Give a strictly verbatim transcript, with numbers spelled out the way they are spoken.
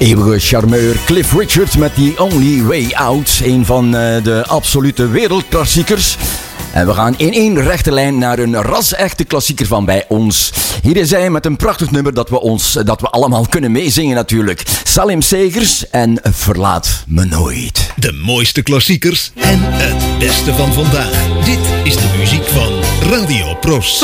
Eeuwige charmeur Cliff Richard met The Only Way Out. Een van uh, de absolute wereldklassiekers. En we gaan in één rechte lijn naar een ras-echte klassieker van bij ons. Hier is hij met een prachtig nummer dat we, ons, dat we allemaal kunnen meezingen natuurlijk. Salim Segers en Verlaat me nooit. De mooiste klassiekers en het beste van vandaag. Dit is de muziek van Radio Pro.